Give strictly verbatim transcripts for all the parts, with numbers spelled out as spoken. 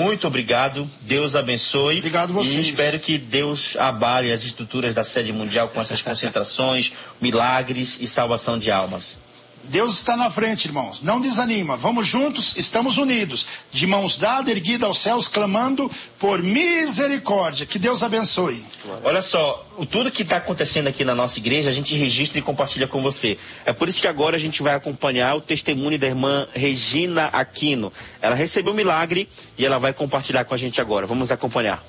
muito obrigado. Deus abençoe. Obrigado vocês. E espero que Deus abale as estruturas da sede mundial com essas concentrações, milagres e salvação de almas. Deus está na frente, irmãos. Não desanima. Vamos juntos, estamos unidos. De mãos dadas, erguidas aos céus, clamando por misericórdia. Que Deus abençoe. Olha só, tudo que está acontecendo aqui na nossa igreja, a gente registra e compartilha com você. É por isso que agora a gente vai acompanhar o testemunho da irmã Regina Aquino. Ela recebeu um milagre e ela vai compartilhar com a gente agora. Vamos acompanhar.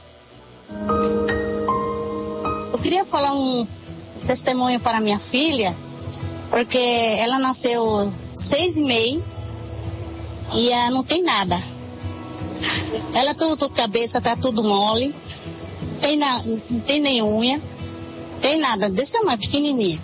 Eu queria falar um testemunho para minha filha. Porque ela nasceu seis e meio e uh, não tem nada. Ela tudo, cabeça tá tudo mole, tem na, não tem nem unha, tem nada, desse tamanho, pequenininha.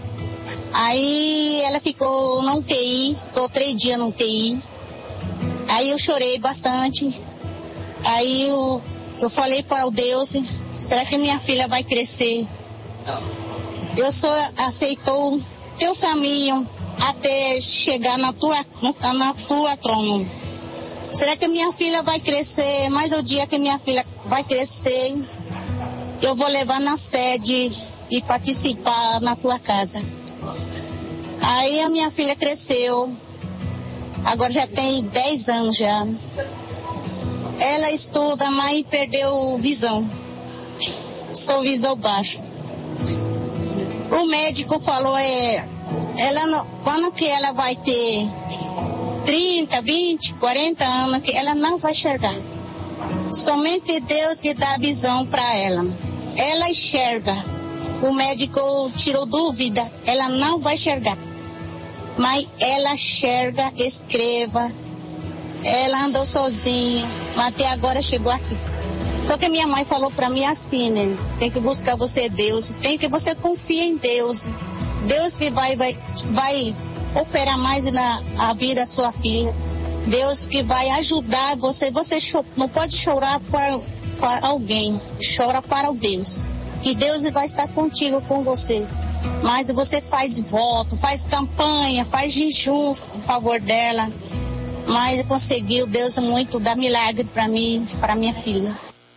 Aí ela ficou na U T I, ficou três dias na U T I. Aí eu chorei bastante. Aí eu, eu falei para o Deus, será que minha filha vai crescer? Deus só aceitou teu caminho até chegar na tua, na tua trono. Será que minha filha vai crescer? Mas o dia que minha filha vai crescer, eu vou levar na sede e participar na tua casa. Aí a minha filha cresceu, agora já tem dez anos já. Ela estuda, mas perdeu visão. Sou visão baixa. O médico falou, é, ela não, quando que ela vai ter trinta, vinte, quarenta anos, que ela não vai enxergar. Somente Deus que dá a visão para ela. Ela enxerga. O médico tirou dúvida, ela não vai enxergar. Mas ela enxerga, escreva. Ela andou sozinha, mas até agora chegou aqui. Só que minha mãe falou para mim assim, né? Tem que buscar você Deus, tem que você confia em Deus. Deus que vai, vai, vai operar mais na a vida da sua filha. Deus que vai ajudar você. Você cho- não pode chorar para, para alguém, chora para o Deus. Que Deus vai estar contigo, com você. Mas você faz voto, faz campanha, faz jejum em favor dela. Mas conseguiu, Deus muito dar milagre para mim, para minha filha.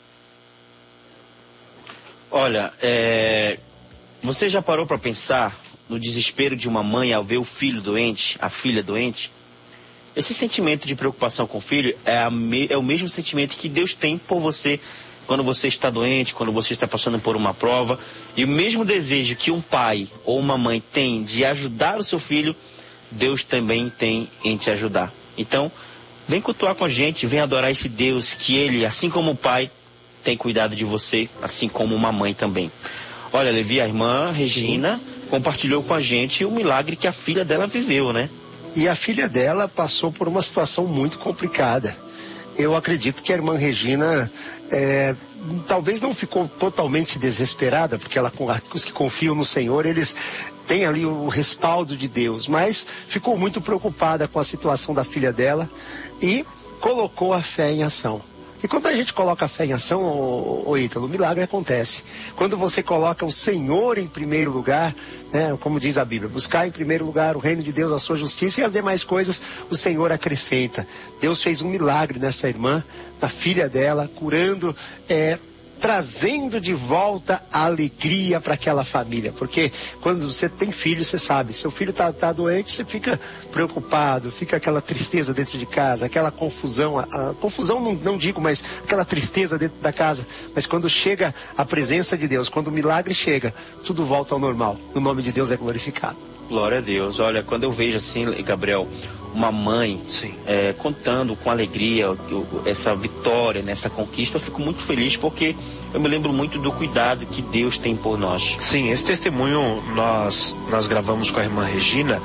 Olha, é... você já parou para pensar no desespero de uma mãe ao ver o filho doente, a filha doente? Esse sentimento de preocupação com o filho é, a me... é o mesmo sentimento que Deus tem por você quando você está doente, quando você está passando por uma prova. E o mesmo desejo que um pai ou uma mãe tem de ajudar o seu filho, Deus também tem em te ajudar. Então, vem cultuar com a gente, vem adorar esse Deus que Ele, assim como o pai, tem cuidado de você, assim como uma mãe também. Olha, Levi, a irmã Regina Sim. compartilhou com a gente o milagre que a filha dela viveu, né? E a filha dela passou por uma situação muito complicada. Eu acredito que a irmã Regina é, talvez não ficou totalmente desesperada, porque ela, os que confiam no Senhor, eles têm ali o respaldo de Deus, mas ficou muito preocupada com a situação da filha dela e colocou a fé em ação. E quando a gente coloca a fé em ação, ô, ô Ítalo, o milagre acontece. Quando você coloca o Senhor em primeiro lugar, né, como diz a Bíblia, buscar em primeiro lugar o reino de Deus, a sua justiça, e as demais coisas o Senhor acrescenta. Deus fez um milagre nessa irmã, na filha dela, curando, é, trazendo de volta a alegria para aquela família, porque quando você tem filho, você sabe, seu filho está tá doente, você fica preocupado, fica aquela tristeza dentro de casa, aquela confusão, a, a confusão não, não digo, mas aquela tristeza dentro da casa, mas quando chega a presença de Deus, quando o milagre chega, tudo volta ao normal, o nome de Deus é glorificado. Glória a Deus. Olha, quando eu vejo assim, Gabriel, uma mãe é, contando com alegria essa vitória, nessa conquista, eu fico muito feliz porque eu me lembro muito do cuidado que Deus tem por nós. Sim, esse testemunho nós, nós gravamos com a irmã Regina.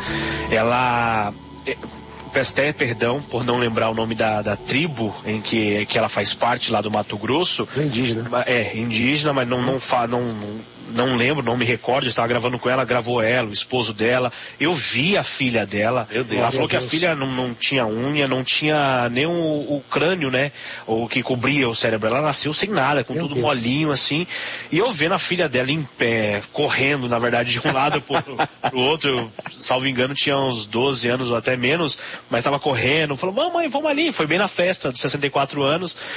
Ela... Peço até perdão por não lembrar o nome da, da tribo em que, que ela faz parte lá do Mato Grosso. É indígena. É, indígena, mas não, não, fa, não, não não lembro, não me recordo, eu estava gravando com ela, gravou ela, o esposo dela, eu vi a filha dela, Meu Deus, ela falou Meu que Deus. a filha não, não tinha unha, não tinha nem o, o crânio, né, o que cobria o cérebro, ela nasceu sem nada, com Meu tudo Deus. molinho assim, e eu vendo a filha dela em pé, correndo, na verdade, de um lado pro, pro outro, eu, salvo engano, tinha uns doze anos ou até menos, mas estava correndo, falou, mamãe, vamos ali, foi bem na festa de sessenta e quatro anos,